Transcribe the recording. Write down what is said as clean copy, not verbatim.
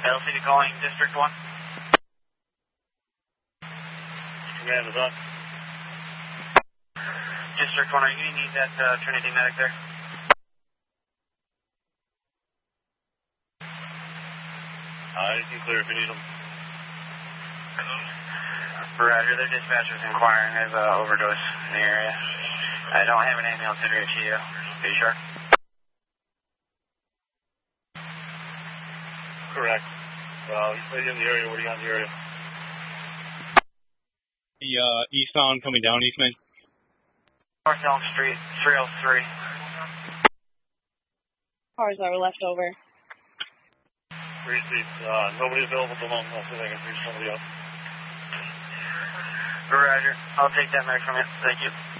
LCD calling District 1. Command is on. District 1, are you going to need that Trinity medic there? You can clear if you need them. Roger, their dispatcher's inquiring. There's an overdose in the area. I don't have an ambulance in here to you. Are you sure? Correct. You say you're in the area. What are you on the area? The eastbound coming down, Eastman. North Elm Street, 303. Cars are left over. Repeat, nobody available at the moment. I'll see if I can reach somebody else. Roger, I'll take that medic from you. Thank you.